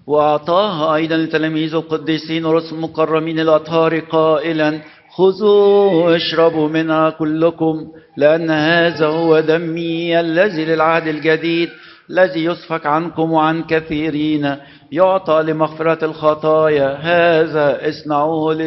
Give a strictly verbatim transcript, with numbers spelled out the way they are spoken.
وأعطاها أيضا لتلاميذه القديسين ورسل المكرمين الأطهار قائلا خذوا اشربوا منها كلكم لأن هذا هو دمي الذي للعهد الجديد الذي يسفك عنكم وعن كثيرين يعطى لمغفرة الخطايا هذا اصنعوه